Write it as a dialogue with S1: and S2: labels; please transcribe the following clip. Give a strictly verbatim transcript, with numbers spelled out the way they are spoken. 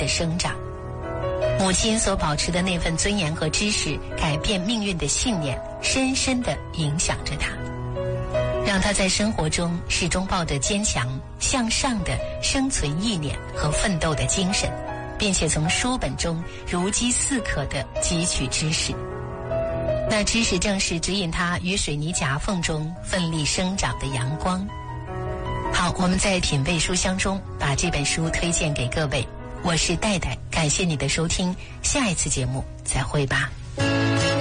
S1: 的生长。母亲所保持的那份尊严和知识改变命运的信念，深深地影响着他，让他在生活中始终抱着坚强向上的生存意念和奋斗的精神，并且从书本中如饥似渴地汲取知识。那知识正是指引他于水泥夹缝中奋力生长的阳光。好，我们在品味书香中把这本书推荐给各位。我是戴戴，感谢你的收听，下一次节目再会吧。